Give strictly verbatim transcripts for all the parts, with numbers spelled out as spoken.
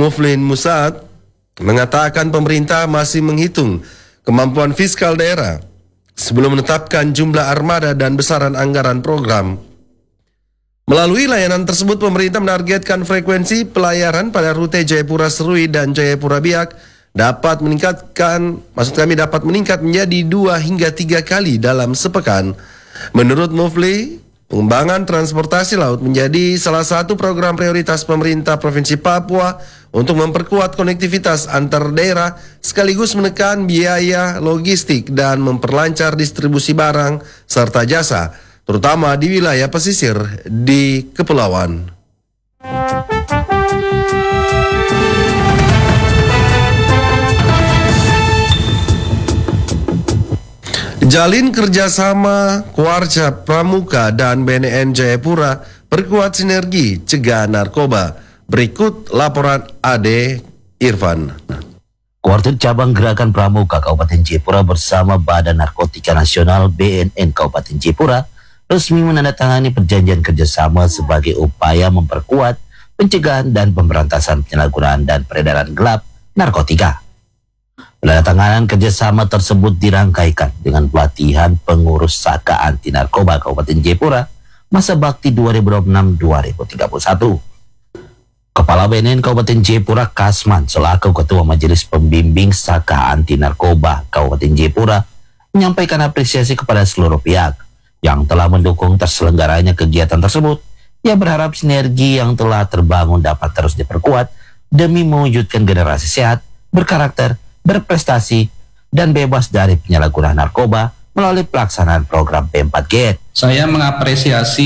Muflin Musad mengatakan pemerintah masih menghitung kemampuan fiskal daerah sebelum menetapkan jumlah armada dan besaran anggaran program. Melalui layanan tersebut, pemerintah menargetkan frekuensi pelayaran pada rute Jayapura Serui dan Jayapura Biak dapat meningkatkan, maksud kami dapat meningkat menjadi dua hingga tiga kali dalam sepekan. Menurut Mufli, pengembangan transportasi laut menjadi salah satu program prioritas pemerintah Provinsi Papua untuk memperkuat konektivitas antar daerah sekaligus menekan biaya logistik dan memperlancar distribusi barang serta jasa, terutama di wilayah pesisir di kepulauan. Jalin kerjasama Kuarca Pramuka dan B N N Jayapura perkuat sinergi cegah narkoba. Berikut laporan Ade Irfan. Kuartet Cabang Gerakan Pramuka Kabupaten Jayapura bersama Badan Narkotika Nasional B N N Kabupaten Jayapura resmi menandatangani perjanjian kerjasama sebagai upaya memperkuat pencegahan dan pemberantasan penyalahgunaan dan peredaran gelap narkotika. Penandatanganan kerjasama tersebut dirangkaikan dengan pelatihan pengurus Saka Anti Narkoba Kabupaten Jayapura masa bakti dua ribu dua puluh enam sampai dua ribu tiga puluh satu. Kepala B N N Kabupaten Jayapura Kasman selaku Ketua Majelis Pembimbing Saka Anti Narkoba Kabupaten Jayapura menyampaikan apresiasi kepada seluruh pihak yang telah mendukung terselenggaranya kegiatan tersebut. Ia berharap sinergi yang telah terbangun dapat terus diperkuat demi mewujudkan generasi sehat, berkarakter, berprestasi, dan bebas dari penyalahgunaan narkoba melalui pelaksanaan program P empat G. Saya mengapresiasi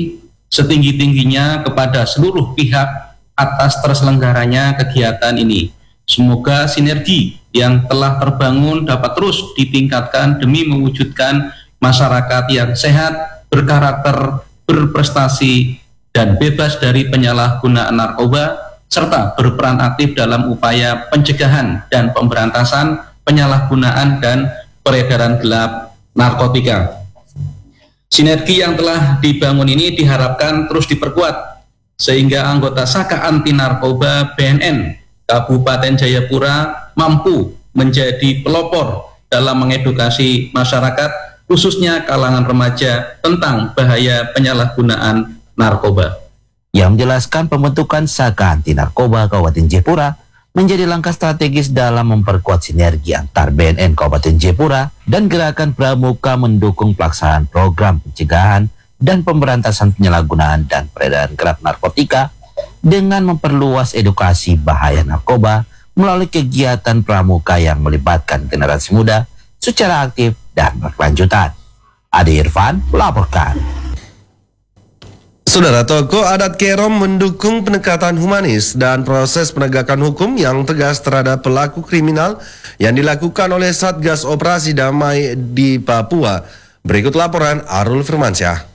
setinggi-tingginya kepada seluruh pihak atas terselenggaranya kegiatan ini. Semoga sinergi yang telah terbangun dapat terus ditingkatkan demi mewujudkan masyarakat yang sehat, berkarakter, berprestasi, dan bebas dari penyalahgunaan narkoba, serta berperan aktif dalam upaya pencegahan dan pemberantasan penyalahgunaan dan peredaran gelap narkotika. Sinergi yang telah dibangun ini diharapkan terus diperkuat sehingga anggota Saka Anti Narkoba B N N Kabupaten Jayapura mampu menjadi pelopor dalam mengedukasi masyarakat khususnya kalangan remaja tentang bahaya penyalahgunaan narkoba. Yang menjelaskan pembentukan Saka Anti Narkoba Kabupaten Jayapura menjadi langkah strategis dalam memperkuat sinergi antar B N N Kabupaten Jayapura dan Gerakan Pramuka mendukung pelaksanaan program pencegahan dan pemberantasan penyalahgunaan dan peredaran gelap narkotika dengan memperluas edukasi bahaya narkoba melalui kegiatan pramuka yang melibatkan generasi muda secara aktif dan berkelanjutan. Ade Irfan melaporkan. Saudara, tokoh adat Kerom mendukung pendekatan humanis dan proses penegakan hukum yang tegas terhadap pelaku kriminal yang dilakukan oleh Satgas Operasi Damai di Papua. Berikut laporan Arul Firmansyah.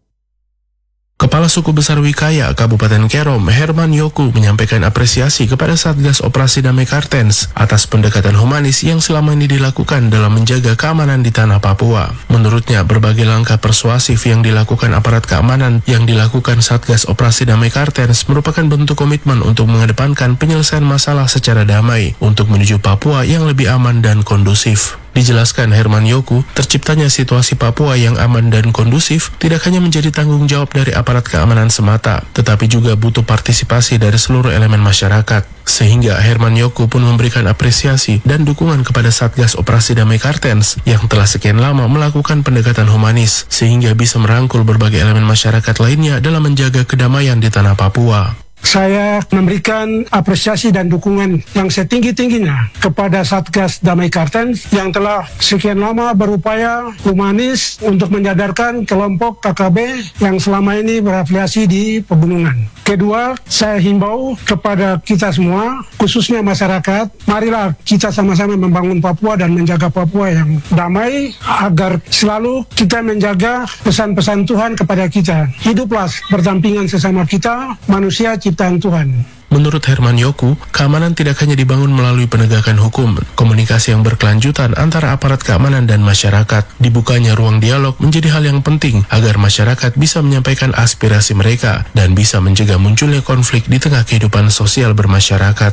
Kepala Suku Besar Wikaya Kabupaten Kerom, Herman Yoku, menyampaikan apresiasi kepada Satgas Operasi Damai Kartens atas pendekatan humanis yang selama ini dilakukan dalam menjaga keamanan di tanah Papua. Menurutnya, berbagai langkah persuasif yang dilakukan aparat keamanan yang dilakukan Satgas Operasi Damai Kartens merupakan bentuk komitmen untuk mengedepankan penyelesaian masalah secara damai untuk menuju Papua yang lebih aman dan kondusif. Dijelaskan Herman Yoku, terciptanya situasi Papua yang aman dan kondusif tidak hanya menjadi tanggung jawab dari aparat keamanan semata, tetapi juga butuh partisipasi dari seluruh elemen masyarakat. Sehingga Herman Yoku pun memberikan apresiasi dan dukungan kepada Satgas Operasi Damai Kartens yang telah sekian lama melakukan pendekatan humanis, sehingga bisa merangkul berbagai elemen masyarakat lainnya dalam menjaga kedamaian di tanah Papua. Saya memberikan apresiasi dan dukungan yang setinggi-tingginya kepada Satgas Damai Kartens yang telah sekian lama berupaya humanis untuk menyadarkan kelompok K K B yang selama ini berafiliasi di pegunungan. Kedua, saya himbau kepada kita semua, khususnya masyarakat, marilah kita sama-sama membangun Papua dan menjaga Papua yang damai agar selalu kita menjaga pesan-pesan Tuhan kepada kita. Hiduplah berdampingan sesama kita, manusia ciptaan Tuhan. Menurut Herman Yoku, keamanan tidak hanya dibangun melalui penegakan hukum, komunikasi yang berkelanjutan antara aparat keamanan dan masyarakat. Dibukanya ruang dialog menjadi hal yang penting agar masyarakat bisa menyampaikan aspirasi mereka dan bisa mencegah munculnya konflik di tengah kehidupan sosial bermasyarakat.